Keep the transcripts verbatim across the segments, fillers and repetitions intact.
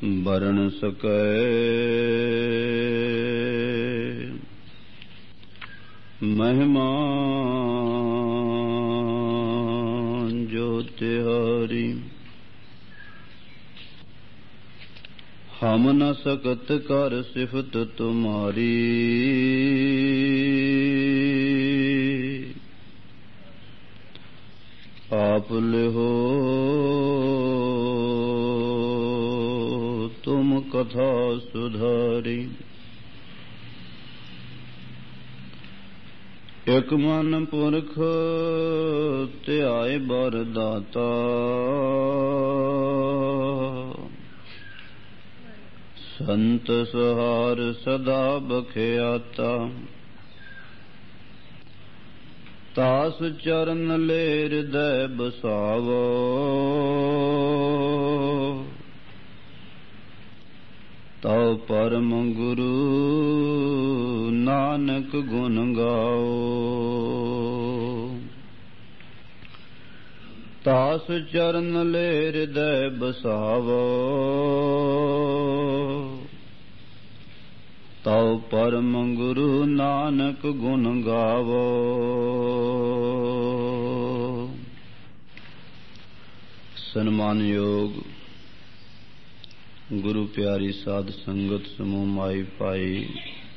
Burn ਸਕੈ ਮਹਿਮਾ ਜੋ ਤਿਹਾਰੀ। ਹਮ ਨ ਸਕਤ ਕਰ ਸਿਫਤ ਤੁਮਾਰੀ, ਆਪ ਲਿਹੋ ਤੁਮ ਕਥਾ ਸੁਧਾਰੀ। ਇਕ ਮਨ ਪੁਰਖ ਧਿਆਏ ਬਰ ਦਾਤਾ, ਸੰਤ ਸਹਾਰ ਸਦਾ ਬਖਿਆਤਾ। ਤਾਸ ਚਰਨ ਲੈ ਹਿਰਦੈ ਬਸਾਵੋ, ਤਉ ਪਰਮ ਗੁਰੂ ਨਾਨਕ ਗੁਣ ਗਾਓ। ਤਾਸ ਚਰਨ ਲੈ ਹਿਰਦੈ ਬਸਾਵੋ, ਤਉ ਪਰਮ ਗੁਰੂ ਨਾਨਕ ਗੁਣ ਗਾਵੋ। ਸਨਮਾਨਯੋਗ ਗੁਰੂ ਪਿਆਰੀ ਸਾਧ ਸੰਗਤ ਸਮੂਹ ਮਾਈ ਭਾਈ,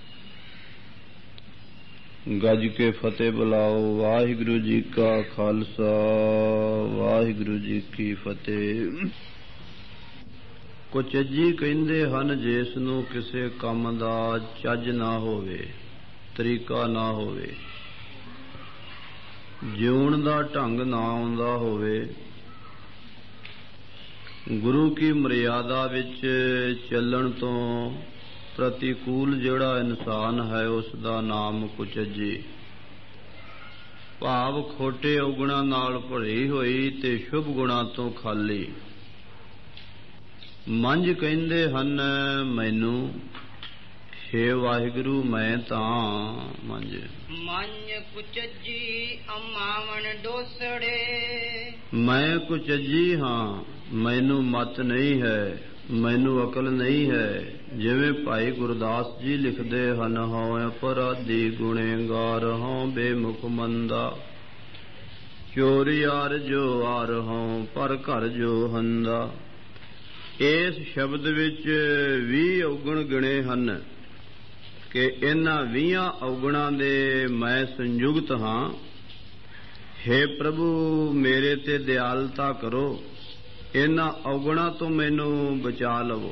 ਗੱਜ ਕੇ ਫਤਿਹ ਬੁਲਾਓ। ਵਾਹਿਗੁਰੂ ਜੀ ਕਾ ਖਾਲਸਾ, ਵਾਹਿਗੁਰੂ ਜੀ ਕੀ ਫਤਿਹ। ਕੁਚੱਜੀ ਕਹਿੰਦੇ ਹਨ ਜਿਸ ਨੂੰ ਕਿਸੇ ਕੰਮ ਦਾ ਚੱਜ ਨਾ ਹੋਵੇ, ਤਰੀਕਾ ਨਾ ਹੋਵੇ, ਜਿਉਣ ਦਾ ਢੰਗ ਨਾ ਆਉਂਦਾ ਹੋਵੇ, ਗੁਰੂ ਕੀ ਮਰਿਆਦਾ ਵਿੱਚ ਚੱਲਣ ਤੋਂ ਪ੍ਰਤੀਕੂਲ ਜਿਹੜਾ ਇਨਸਾਨ ਹੈ ਉਸ ਦਾ ਨਾਮ ਕੁਚੱਜੀ। ਭਾਵ ਖੋਟੇ ਔਗੁਣਾਂ ਨਾਲ ਭਰੀ ਹੋਈ ਤੇ ਸ਼ੁਭ ਗੁਣਾਂ ਤੋਂ ਖਾਲੀ। ਮੰਝ ਕਹਿੰਦੇ ਹਨ ਮੈਨੂੰ, ਹੇ ਵਾਹਿਗੁਰੂ ਮੈਂ ਤਾਂ ਮੰਝ। ਮੰਝ ਕੁਚੱਜੀ ਅਮਾਵਣ ਡੋਸੜੇ, ਮੈਂ ਕੁਚੱਜੀ ਹਾਂ, ਮੈਨੂੰ ਮਤ ਨਹੀਂ ਹੈ, ਮੈਨੂੰ ਅਕਲ ਨਹੀਂ ਹੈ। ਜਿਵੇਂ ਭਾਈ ਗੁਰਦਾਸ ਜੀ ਲਿਖਦੇ ਹਨ, ਹਉ ਅਪਰਾਧੀ ਗੁਣੇਗਾਰ, ਹਉ ਬੇਮੁਖ ਮੰਦਾ, ਚੋਰੀ ਆਰ ਜੋ ਆਰ ਹਉ, ਪਰ ਘਰ ਜੋ ਹੰਦਾ। ਇਸ ਸ਼ਬਦ ਵਿੱਚ ਵੀਹ ਔਗਣ ਗਿਣੇ ਹਨ ਕਿ ਇਹਨਾਂ ਵੀਹਾਂ ਔਗਣਾਂ ਦੇ ਮੈਂ ਸੰਯੁਕਤ ਹਾਂ। ਹੇ ਪ੍ਰਭੂ ਮੇਰੇ ਤੇ ਦਿਆਲਤਾ ਕਰੋ, ਇਹਨਾਂ ਔਗਣਾਂ ਤੋਂ ਮੈਨੂੰ ਬਚਾ ਲਵੋ।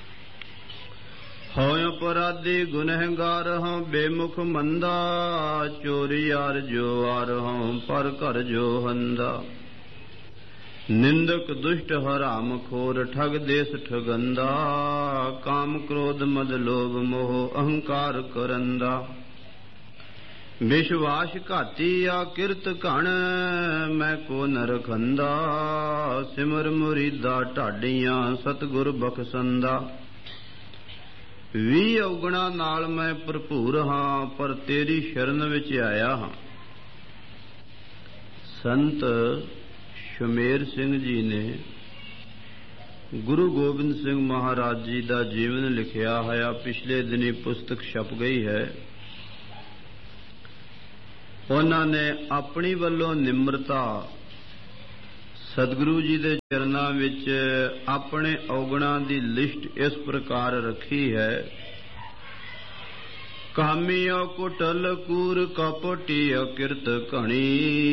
ਹਉ ਅਪਰਾਧੀ ਗੁਨਹਗਾਰ ਹਉ ਬੇਮੁਖ ਮੰਦਾ, ਚੋਰੀ ਆਰ ਜੋ ਆਰ ਹਉ, ਪਰ ਘਰ ਜੋ ਹੰਦਾ। ਨਿੰਦਕ ਦੁਸ਼ਟ ਹਰਾਮ ਖੋਰ, ਠਗ ਦੇਸ ਠਗੰਦਾ, ਕਾਮ ਕ੍ਰੋਧ ਮਦ ਲੋਭ ਮੋਹ ਅਹੰਕਾਰ ਕਰੰਦਾ। ਵਿਸ਼ਵਾਸ ਘਾਤੀ ਆ ਕਿਰਤ ਘਣ, ਮੈਂ ਕੋ ਨਰਖੰਦਾ, ਸਿਮਰ ਮੁਰੀਦਾ ਢਾਡੀਆਂ ਸਤਿਗੁਰ ਬਖਸ਼ੰਦਾ। ਵੀਹ ਔਗਣਾਂ ਨਾਲ ਮੈਂ ਭਰਪੂਰ ਹਾਂ, ਪਰ ਤੇਰੀ ਸ਼ਰਨ ਵਿੱਚ ਆਇਆ ਹਾਂ। ਸੰਤ ਸ਼ਮੇਰ ਸਿੰਘ ਜੀ ਨੇ ਗੁਰੂ ਗੋਬਿੰਦ ਸਿੰਘ ਮਹਾਰਾਜ ਜੀ ਦਾ ਜੀਵਨ ਲਿਖਿਆ ਹੋਇਆ ਪਿਛਲੇ ਦਿਨੀ ਪੁਸਤਕ ਛਪ ਗਈ ਹੈ। ਉਹਨਾਂ ਨੇ ਆਪਣੀ ਵੱਲੋਂ ਨਿਮਰਤਾ ਸਤਿਗੁਰੂ ਜੀ ਦੇ ਚਰਨਾਂ ਵਿੱਚ ਆਪਣੇ ਔਗਣਾਂ ਦੀ ਲਿਸਟ ਇਸ ਪ੍ਰਕਾਰ ਰੱਖੀ ਹੈ। ਕਾਮੀਓ ਕੁਟਲ ਕੂਰ ਕਪਟੀ ਅਕਿਰਤ ਘਣੀ,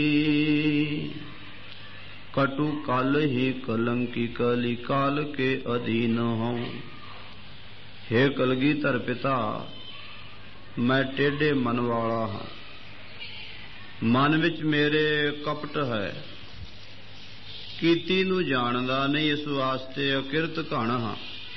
ਕਟੂ ਕਲ ਹੀ ਕਲੰਕੀ ਕਲੀ ਕਾਲ ਕੇ ਅਧੀਨ ਹਉ। ਹੇ ਕਲਗੀਧਰ ਪਿਤਾ, ਮੈਂ ਟੇਢੇ ਮਨ ਵਾਲਾ ਹਾਂ, ਮਨ ਵਿੱਚ ਮੇਰੇ ਕਪਟ ਹੈ, ਕੀਤੀ ਨੂੰ ਜਾਣਦਾ ਨਹੀਂ, ਇਸ ਵਾਸਤੇ ਅਕਿਰਤ ਘਣ ਹਾਂ।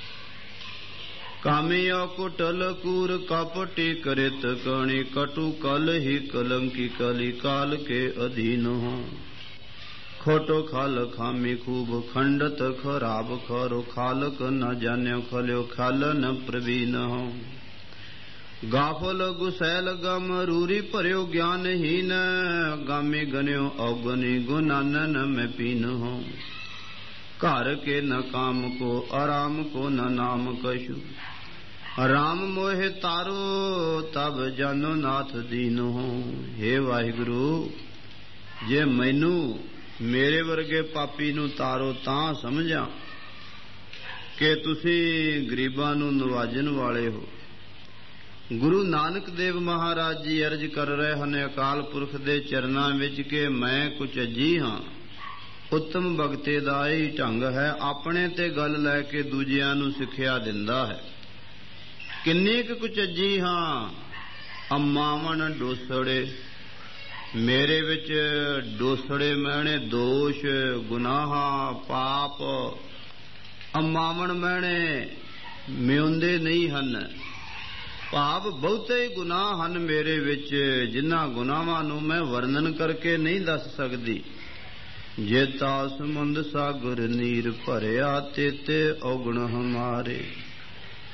ਕਾਮਿਓ ਕੁਟਲ ਕੂਰ ਕਪਟੀ ਕਰਿਤ ਕਣੀ, ਕਟੂ ਕਲ ਹੀ ਕਲੰਕੀ ਕਲੀ ਕਾਲ ਕੇ ਅਧੀਨ ਹਉ। ਖੋਟੋ ਖਾਲ ਖਾਮੀ ਖੂਬ ਖੰਡਤ ਖਰਾਬ ਖਰੋ, ਖਾਲਕ ਨ ਜਾਣਿਓ ਖਲਿਓ ਖਾਲ ਨ ਪ੍ਰਵੀਨ ਹਉ। ਗਾਫਲ ਗੁਸੈਲ ਗਮ ਰੂਰੀ ਭਰਿਓ ਗਿਆਨਹੀਨ, ਗਾਮੀ ਗਨਿਓ ਔਗਨੀ ਗੁਨਾਨਨ ਮੈਂ ਪੀਨ ਹਉ। घर के न काम को आराम को न नाम कछु राम मोहे तारो तब जानो नाथ दीनो। हे वाहिगुरु, जे मैनू मेरे वर्गे पापी नू तारो तां समझां कि तुसी गरीबां नू नवाजन वाले हो। गुरु नानक देव महाराज जी अर्ज कर रहे हन अकाल पुरख दे चरनां विच कि मैं कुछ अजी हां। उत्तम भगते दा ही ढंग है, अपने ते गल लैके दूजियां नू सिखिया दिंदा है। किन्नी क कुछ अजी हां, अम्मावन डोसड़े मेरे विच डोसड़े मैने दोष गुनाह पाप अम्मावन मैने म्योंदे नहीं हन। भाव बहुते गुनाह हन मेरे विच, जिन्हां गुनाहां नूं मैं वर्णन करके नहीं दस सकदी। जे ता समुंद सागर नीर भरिया तेते औगण हमारे